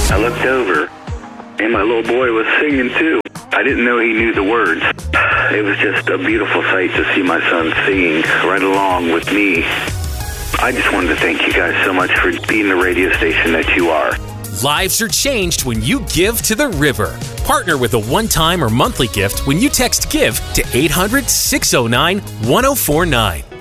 I looked over, and my little boy was singing too. I didn't know he knew the words. It was just a beautiful sight to see my son singing right along with me. I just wanted to thank you guys so much for being the radio station that you are. Lives are changed when you give to the river. Partner with a one-time or monthly gift when you text GIVE to 800-609-1049.